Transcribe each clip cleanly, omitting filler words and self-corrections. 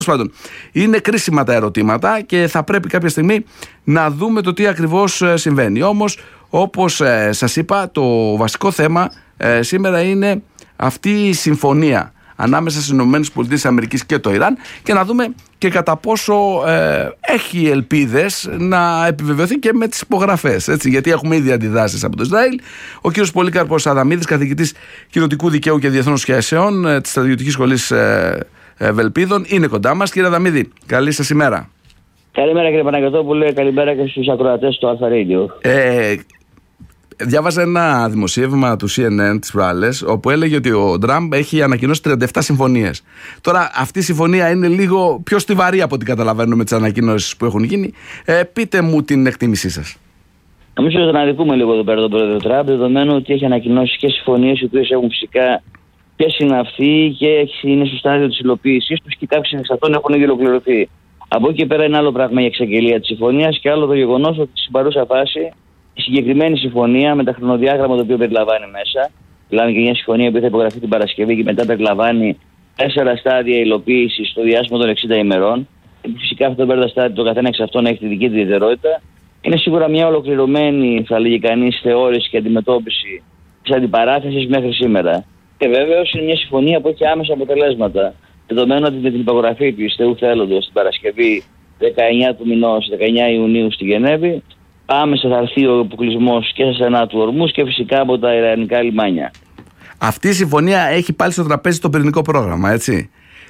Πάντων, είναι κρίσιμα τα ερωτήματα και θα πρέπει κάποια στιγμή να δούμε το τι ακριβώς συμβαίνει. Όμως, όπως σας είπα, το βασικό θέμα σήμερα είναι αυτή η συμφωνία ανάμεσα στις ΗΠΑ και το Ιράν και να δούμε και κατά πόσο έχει ελπίδες να επιβεβαιωθεί και με τις υπογραφές. Έτσι, γιατί έχουμε ήδη αντιδράσεις από το Ισραήλ. Ο κύριος Πολύκαρπος Αδαμίδης, καθηγητής κοινοτικού δικαίου και διεθνών σχέσεων της Στρατιωτικής Σχολής Βελπίδων, είναι κοντά μας. Κύριε Αδαμίδη, καλή σας ημέρα. Καλημέρα κύριε Παναγιωτόπουλε, καλημέρα και στους ακροατές του Αλφα Radio. Διάβαζα ένα δημοσίευμα του CNN τις προάλλες, όπου έλεγε ότι ο Τραμπ έχει ανακοινώσει 37 συμφωνίες. Τώρα αυτή η συμφωνία είναι λίγο πιο στιβαρή από ό,τι καταλαβαίνω με τις ανακοινώσεις που έχουν γίνει. Πείτε μου την εκτίμησή σας. Νομίζω ότι να δούμε λίγο εδώ πέρα τον πρόεδρο Τραμπ, δεδομένου ότι έχει ανακοινώσει και συμφωνίες οι οποίες έχουν φυσικά και συναυθεί και είναι στο στάδιο της υλοποίησης τους και κάποιες εξ αυτών έχουν ήδη ολοκληρωθεί. Από εκεί και πέρα είναι άλλο πράγμα η εξαγγελία της συμφωνίας και άλλο το γεγονός ότι στην παρούσα φάση η συγκεκριμένη συμφωνία με τα χρονοδιάγραμμα το οποίο περιλαμβάνει μέσα, δηλαδή και μια συμφωνία που θα υπογραφεί την Παρασκευή και μετά περιλαμβάνει 4 στάδια υλοποίησης στο διάστημα των 60 ημερών, και φυσικά αυτά τα στάδια το καθένα εξ αυτών έχει τη δική του ιδιαιτερότητα, είναι σίγουρα μια ολοκληρωμένη, θα λέγει κανείς, θεώρηση και αντιμετώπιση της αντιπαράθεσης μέχρι σήμερα. Και βέβαιως είναι μια συμφωνία που έχει άμεσα αποτελέσματα. Δεδομένου ότι με την υπογραφή της Θεού θέλοντος την Παρασκευή 19 του μηνός, 19 Ιουνίου στη Γενέβη, άμεσα θα έρθει ο αποκλεισμός και στα στενά του Ορμούς και φυσικά από τα ιρανικά λιμάνια. Αυτή η συμφωνία έχει πάλι στο τραπέζι το πυρηνικό πρόγραμμα, έτσι.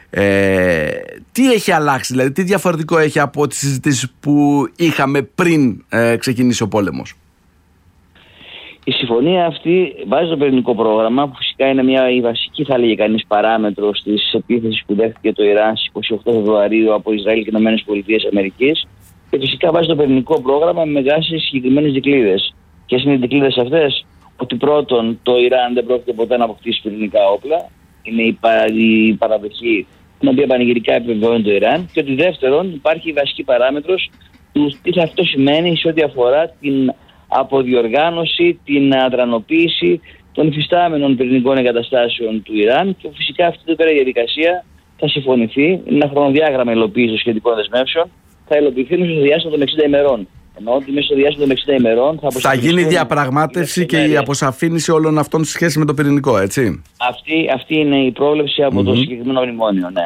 Τι έχει αλλάξει, δηλαδή, τι διαφορετικό έχει από τις συζητήσεις που είχαμε πριν ξεκινήσει ο πόλεμος? Η συμφωνία αυτή βάζει το πυρηνικό πρόγραμμα, που φυσικά είναι η βασική, θα λέγει κανείς, παράμετρος της επίθεσης που δέχτηκε το Ιράν στις 28 Φεβρουαρίου από Ισραήλ και ΗΠΑ. Και φυσικά βάζει το πυρηνικό πρόγραμμα με βάση συγκεκριμένες δικλείδες. Ποιες είναι οι δικλείδες αυτές? Ότι πρώτον, το Ιράν δεν πρόκειται ποτέ να αποκτήσει πυρηνικά όπλα. Είναι η παραδοχή την οποία πανηγυρικά επιβεβαιώνει το Ιράν. Και ότι δεύτερον, υπάρχει η βασική παράμετρος του τι αυτό σημαίνει σε ό,τι αφορά την αποδιοργάνωση, την αδρανοποίηση των υφιστάμενων πυρηνικών εγκαταστάσεων του Ιράν. Και φυσικά αυτή η διαδικασία θα συμφωνηθεί. Είναι ένα χρονοδιάγραμμα υλοποίησης των σχετικών δεσμεύσεων. Θα υλοποιηθεί μέσα στο διάστημα των 60 ημερών. Ενώ ότι μέσα στο διάστημα των 60 ημερών θα γίνει διαπραγμάτευση και η αποσαφήνιση όλων αυτών σε σχέση με το πυρηνικό, έτσι. Αυτή είναι η πρόβλεψη από το συγκεκριμένο μνημόνιο, ναι.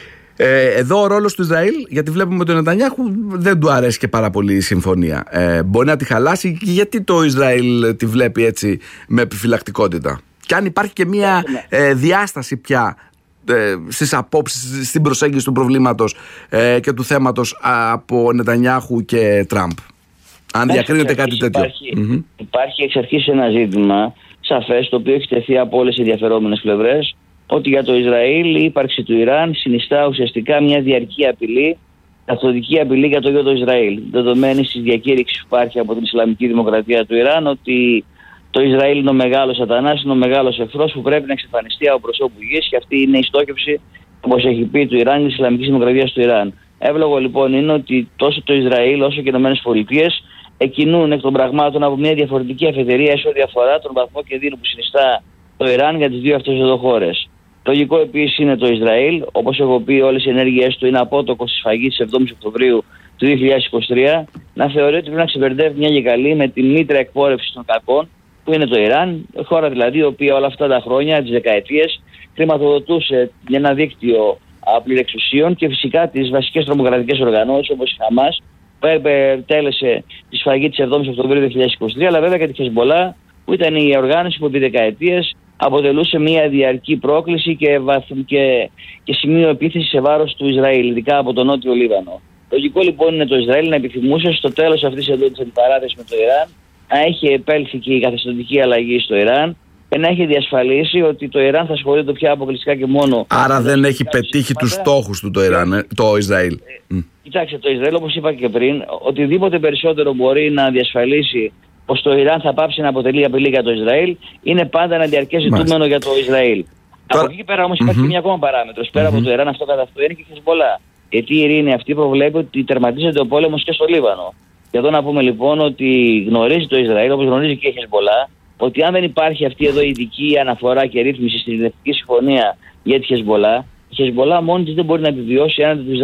Εδώ ο ρόλος του Ισραήλ, γιατί βλέπουμε ότι ο Νετανιάχου δεν του αρέσει και πάρα πολύ η συμφωνία. Μπορεί να τη χαλάσει, και γιατί το Ισραήλ τη βλέπει έτσι με επιφυλακτικότητα? Και αν υπάρχει και μια διάσταση πια στις απόψεις, στην προσέγγιση του προβλήματος και του θέματος από Νετανιάχου και Τραμπ, αν διακρίνεται κάτι τέτοιο? Υπάρχει εξ αρχής ένα ζήτημα σαφές, το οποίο έχει τεθεί από όλες οι ενδιαφερόμενες πλευρές, ότι για το Ισραήλ η ύπαρξη του Ιράν συνιστά ουσιαστικά μια διαρκή απειλή, καθοδική απειλή για το ίδιο το Ισραήλ. Δεδομένη τη διακήρυξη που υπάρχει από την Ισλαμική Δημοκρατία του Ιράν, ότι το Ισραήλ είναι ο μεγάλος σατανάς, είναι ο μεγάλος εχθρός που πρέπει να εξαφανιστεί από προσώπου γης, και αυτή είναι η στόχευση, όπως έχει πει, του Ιράν και της Ισλαμικής Δημοκρατίας του Ιράν. Εύλογο λοιπόν είναι ότι τόσο το Ισραήλ όσο και οι ΗΠΑ εκκινούν εκ των πραγμάτων από μια διαφορετική αφετηρία σε ό,τι αφορά τον βαθμό κινδύνου που συνιστά το Ιράν για τις δύο αυτές εδώ χώρες. Λογικό επίσης είναι το Ισραήλ, όπως έχω πει, όλες οι ενέργειές του είναι απότοκος της σφαγής της 7ης Οκτωβρίου του 2023, να θεωρεί ότι πρέπει να ξεπερδεύει μια και καλή με τη μήτρα εκπόρευση των κακών, που είναι το Ιράν, χώρα δηλαδή η οποία όλα αυτά τα χρόνια, τις δεκαετίες, χρηματοδοτούσε ένα δίκτυο πληρεξουσίων και φυσικά τις βασικές τρομοκρατικές οργανώσεις όπως η Χαμάς, που τέλεσε τη σφαγή της 7ης Οκτωβρίου 2023, αλλά βέβαια και τη Χεσμολά, που ήταν η οργάνωση που επί δεκαετίες αποτελούσε μια διαρκή πρόκληση και σημείο επίθεση σε βάρος του Ισραήλ, ειδικά από τον Νότιο Λίβανο. Λογικό λοιπόν είναι το Ισραήλ να επιθυμούσε στο τέλος αυτής εδώ της αντιπαράθεσης με το Ιράν να έχει επέλθει και η καθεστωτική αλλαγή στο Ιράν και να έχει διασφαλίσει ότι το Ιράν θα ασχολείται πια αποκλειστικά και μόνο. Άρα δεν έχει πετύχει τους στόχους του το Ισραήλ. Κοιτάξτε, το Ισραήλ, όπως είπα και πριν, οτιδήποτε περισσότερο μπορεί να διασφαλίσει πως το Ιράν θα πάψει να αποτελεί απειλή για το Ισραήλ, είναι πάντα ένα διαρκές ζητούμενο για το Ισραήλ. Από εκεί και πέρα όμως υπάρχει μια ακόμα παράμετρος. Πέρα από το Ιράν, αυτό καθ' αυτό είναι και η Χεσμολά. Γιατί η ειρήνη αυτή προβλέπει ότι τερματίζεται ο πόλεμος και στο Λίβανο. Και εδώ να πούμε λοιπόν ότι γνωρίζει το Ισραήλ, όπως γνωρίζει και η Χεσμολά, ότι αν δεν υπάρχει αυτή εδώ η ειδική αναφορά και ρύθμιση στην Ειρηνευτική Συμφωνία για τη Χεσμολά, η Χεσμολάχ μόνη της δεν μπορεί να επιβιώσει έναντι του